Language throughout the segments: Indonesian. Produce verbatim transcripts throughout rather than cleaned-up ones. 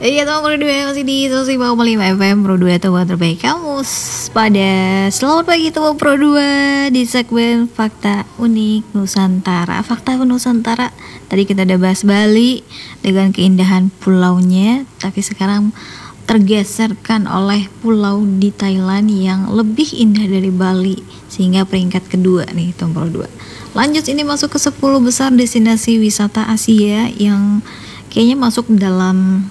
Iya teman Pro dua masih di seratus lima koma lima F M Pro dua teman terbaik kamu pada selamat pagi teman Pro dua di segmen Fakta Unik Nusantara. Fakta Nusantara tadi kita udah bahas Bali dengan keindahan pulaunya, tapi sekarang tergeserkan oleh pulau di Thailand yang lebih indah dari Bali sehingga peringkat kedua nih teman Pro dua. Lanjut ini masuk ke sepuluh besar destinasi wisata Asia yang kayaknya masuk dalam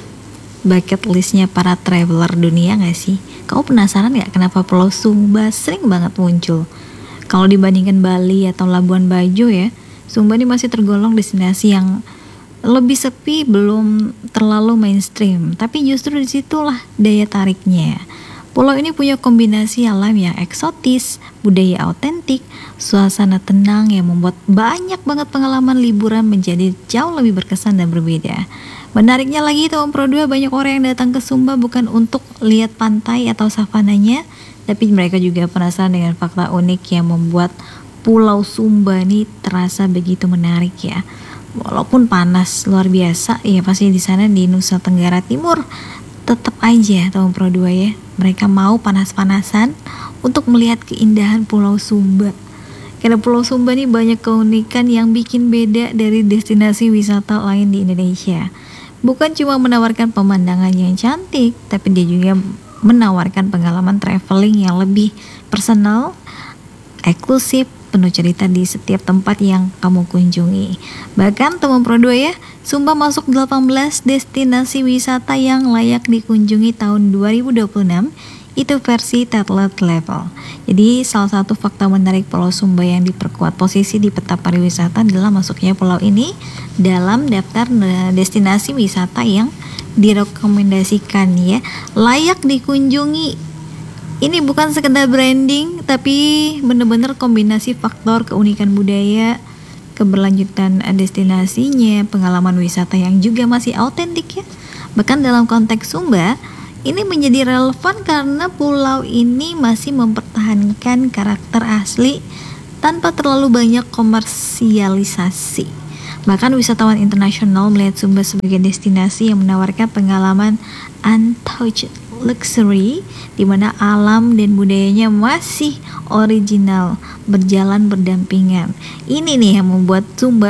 bucket listnya para traveler dunia gak sih? Kamu penasaran gak kenapa Pulau Sumba sering banget muncul? Kalau dibandingkan Bali atau Labuan Bajo ya, Sumba ini masih tergolong destinasi yang lebih sepi, belum terlalu mainstream. Tapi justru disitulah daya tariknya. Pulau ini punya kombinasi alam yang eksotis, budaya autentik, suasana tenang yang membuat banyak banget pengalaman liburan menjadi jauh lebih berkesan dan berbeda. Menariknya lagi tahun Pro dua banyak orang yang datang ke Sumba bukan untuk lihat pantai atau savananya, tapi mereka juga penasaran dengan fakta unik yang membuat Pulau Sumba ini terasa begitu menarik ya. Walaupun panas luar biasa, ya pasti di sana di Nusa Tenggara Timur tetap aja tahun Pro dua ya. Mereka mau panas-panasan untuk melihat keindahan Pulau Sumba. Karena Pulau Sumba ini banyak keunikan yang bikin beda dari destinasi wisata lain di Indonesia. Bukan cuma menawarkan pemandangan yang cantik, tapi dia juga menawarkan pengalaman traveling yang lebih personal, eksklusif, penuh cerita di setiap tempat yang kamu kunjungi. Bahkan teman Pro dua ya, Sumba masuk delapan belas destinasi wisata yang layak dikunjungi tahun dua ribu dua puluh enam. Itu versi Tatlet Level. Jadi salah satu fakta menarik Pulau Sumba yang diperkuat posisi di peta pariwisata adalah masuknya pulau ini dalam daftar destinasi wisata yang direkomendasikan ya, layak dikunjungi. Ini bukan sekedar branding, tapi benar-benar kombinasi faktor keunikan budaya, keberlanjutan destinasinya, pengalaman wisata yang juga masih autentik ya. Bahkan dalam konteks Sumba, ini menjadi relevan karena pulau ini masih mempertahankan karakter asli tanpa terlalu banyak komersialisasi. Bahkan wisatawan internasional melihat Sumba sebagai destinasi yang menawarkan pengalaman untouched luxury, di mana alam dan budayanya masih original, berjalan berdampingan. Ini nih yang membuat Sumba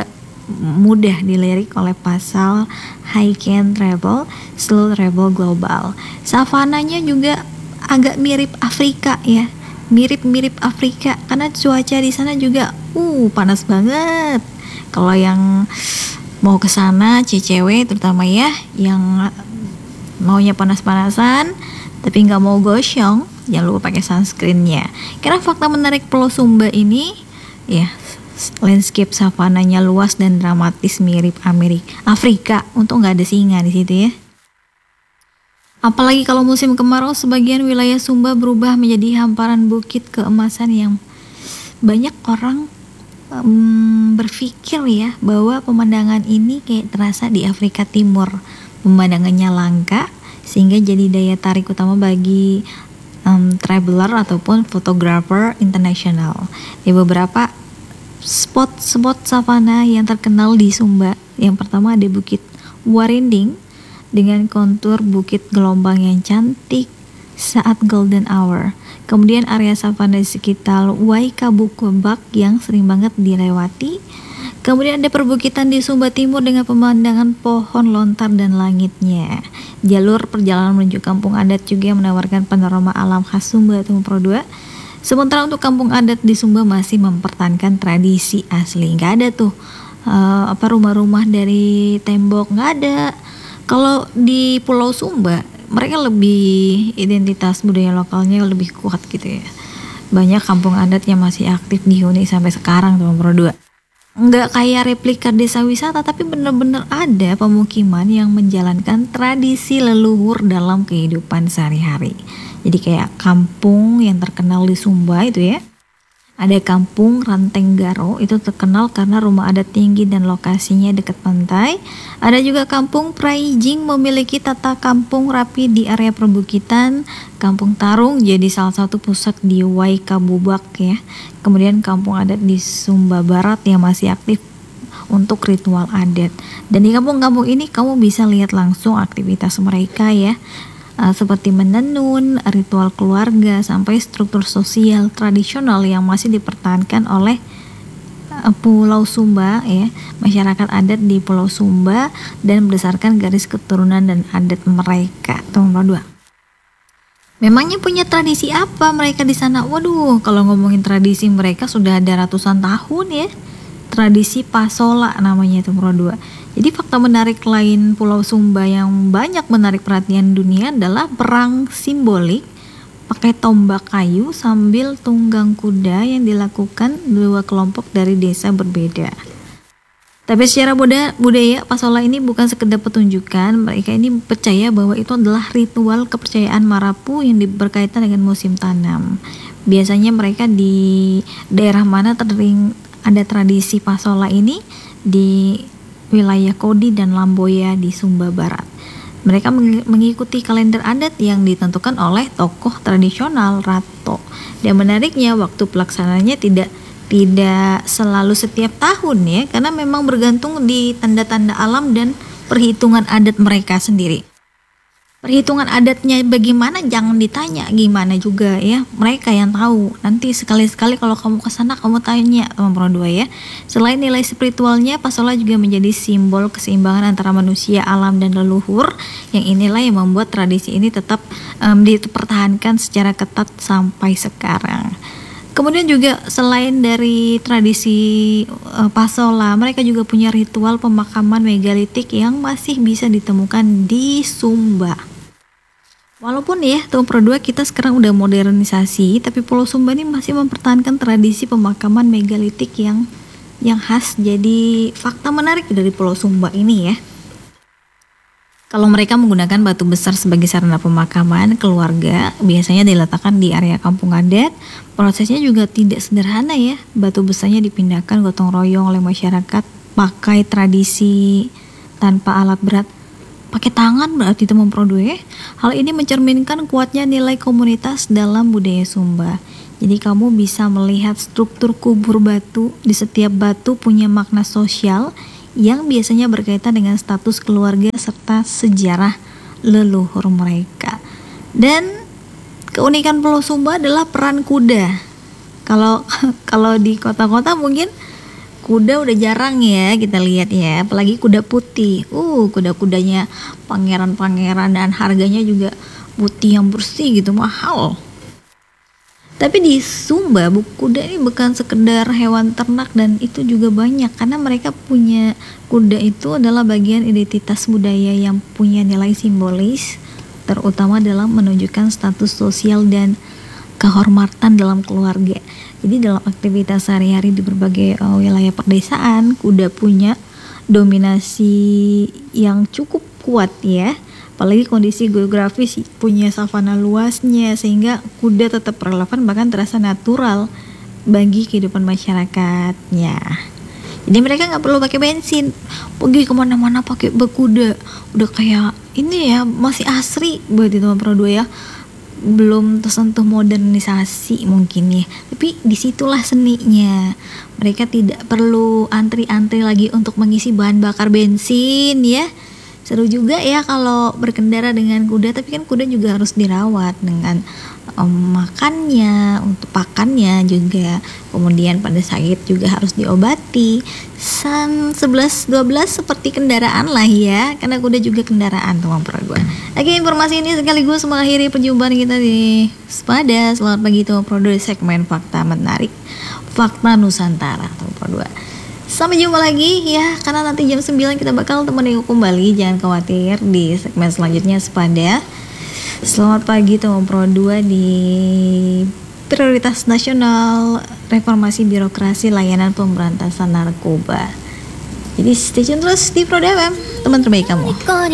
mudah dilirik oleh pasal high end travel, slow travel global. Savananya juga agak mirip Afrika ya, mirip-mirip Afrika karena cuaca di sana juga uh panas banget. Kalau yang mau ke sana cewek terutama ya, yang maunya panas-panasan tapi nggak mau gosyong, jangan lupa pakai sunscreennya. Karena fakta menarik Pulau Sumba ini ya, landscape savananya luas dan dramatis mirip Amerika, Afrika. Untuk nggak ada singa di situ ya. Apalagi kalau musim kemarau, sebagian wilayah Sumba berubah menjadi hamparan bukit keemasan yang banyak orang um, berpikir ya bahwa pemandangan ini kayak terasa di Afrika Timur. Pemandangannya langka sehingga jadi daya tarik utama bagi um, traveler ataupun fotografer internasional. Di beberapa spot-spot savana yang terkenal di Sumba, yang pertama ada Bukit Warinding dengan kontur bukit gelombang yang cantik saat golden hour. Kemudian area savana di sekitar Waikabubak yang sering banget dilewati. Kemudian ada perbukitan di Sumba Timur dengan pemandangan pohon lontar dan langitnya. Jalur perjalanan menuju kampung adat juga menawarkan panorama alam khas Sumba Timur Pro dua. Sementara untuk kampung adat di Sumba masih mempertahankan tradisi asli. Nggak ada tuh uh, apa rumah-rumah dari tembok, nggak ada. Kalau di Pulau Sumba mereka lebih identitas budaya lokalnya lebih kuat gitu ya. Banyak kampung adat yang masih aktif dihuni sampai sekarang teman Pro dua. Nggak kayak replika desa wisata, tapi benar-benar ada pemukiman yang menjalankan tradisi leluhur dalam kehidupan sehari-hari. Jadi kayak kampung yang terkenal di Sumba itu ya, ada kampung Rantenggaro, itu terkenal karena rumah adat tinggi dan lokasinya dekat pantai. Ada juga kampung Praijing memiliki tata kampung rapi di area perbukitan. Kampung Tarung jadi salah satu pusat di Waikabubak ya. Kemudian kampung adat di Sumba Barat yang masih aktif untuk ritual adat. Dan di kampung-kampung ini kamu bisa lihat langsung aktivitas mereka ya, uh, seperti menenun, ritual keluarga, sampai struktur sosial tradisional yang masih dipertahankan oleh uh, Pulau Sumba ya, masyarakat adat di Pulau Sumba, dan berdasarkan garis keturunan dan adat mereka. Tuh nomor dua. Memangnya punya tradisi apa mereka di sana? Waduh, kalau ngomongin tradisi mereka sudah ada ratusan tahun ya. Tradisi Pasola namanya itu nomor dua. Jadi fakta menarik lain Pulau Sumba yang banyak menarik perhatian dunia adalah perang simbolik pakai tombak kayu sambil tunggang kuda yang dilakukan dua kelompok dari desa berbeda. Tapi secara budaya, budaya Pasola ini bukan sekedar pertunjukan, mereka ini percaya bahwa itu adalah ritual kepercayaan Marapu yang berkaitan dengan musim tanam. Biasanya mereka di daerah mana terdering ada tradisi Pasola ini di wilayah Kodi dan Lamboya di Sumba Barat. Mereka mengikuti kalender adat yang ditentukan oleh tokoh tradisional Rato. Dan menariknya waktu pelaksananya tidak tidak selalu setiap tahun ya, karena memang bergantung di tanda-tanda alam dan perhitungan adat mereka sendiri. Perhitungan adatnya bagaimana jangan ditanya, gimana juga ya, mereka yang tahu. Nanti sekali-sekali kalau kamu ke sana kamu tanya nomor dua ya. Selain nilai spiritualnya, Pasola juga menjadi simbol keseimbangan antara manusia, alam, dan leluhur. Yang inilah yang membuat tradisi ini tetap um, dipertahankan secara ketat sampai sekarang. Kemudian juga selain dari tradisi uh, Pasola, mereka juga punya ritual pemakaman megalitik yang masih bisa ditemukan di Sumba. Walaupun ya, tahun per dua kita sekarang udah modernisasi, tapi Pulau Sumba ini masih mempertahankan tradisi pemakaman megalitik yang yang khas. Jadi fakta menarik dari Pulau Sumba ini ya. Kalau mereka menggunakan batu besar sebagai sarana pemakaman keluarga, biasanya diletakkan di area kampung adat. Prosesnya juga tidak sederhana ya. Batu besarnya dipindahkan gotong royong oleh masyarakat, pakai tradisi tanpa alat berat, pakai tangan berarti teman produk. Hal ini mencerminkan kuatnya nilai komunitas dalam budaya Sumba. Jadi kamu bisa melihat struktur kubur batu. Di setiap batu punya makna sosial yang biasanya berkaitan dengan status keluarga serta sejarah leluhur mereka. Dan keunikan Pulau Sumba adalah peran kuda. Kalau kalau di kota-kota mungkin kuda udah jarang ya kita lihat ya, apalagi kuda putih. Uh, kuda-kudanya pangeran-pangeran dan harganya juga putih yang bersih gitu, mahal. Tapi di Sumba, kuda ini bukan sekedar hewan ternak, dan itu juga banyak karena mereka punya kuda itu adalah bagian identitas budaya yang punya nilai simbolis, terutama dalam menunjukkan status sosial dan kehormatan dalam keluarga. Jadi dalam aktivitas sehari-hari di berbagai uh, wilayah perdesaan, kuda punya dominasi yang cukup kuat ya. Apalagi kondisi geografis punya savana luasnya, sehingga kuda tetap relevan bahkan terasa natural bagi kehidupan masyarakatnya. Jadi mereka nggak perlu pakai bensin, pergi kemana-mana pakai berkuda. Udah kayak ini ya, masih asri buat itu produk ya. Belum tersentuh modernisasi mungkin ya, tapi disitulah seninya. Mereka tidak perlu antri-antri lagi untuk mengisi bahan bakar bensin ya. Seru juga ya kalau berkendara dengan kuda, tapi kan kuda juga harus dirawat dengan um, makannya, untuk pakannya juga. Kemudian pada sakit juga harus diobati. San sebelas dua belas seperti kendaraan lah ya, karena kuda juga kendaraan teman gue. Oke, informasi ini sekaligus mengakhiri perjumpaan kita di Sepada. Selamat pagi teman produk segmen Fakta Menarik, Fakta Nusantara teman produk. Sampai jumpa lagi ya, karena nanti jam sembilan kita bakal temenin kembali. Jangan khawatir, di segmen selanjutnya Sepada. Selamat pagi teman Pro dua di Prioritas Nasional Reformasi Birokrasi Layanan Pemberantasan Narkoba. Jadi stay tune terus di Pro F M, teman terbaik kamu.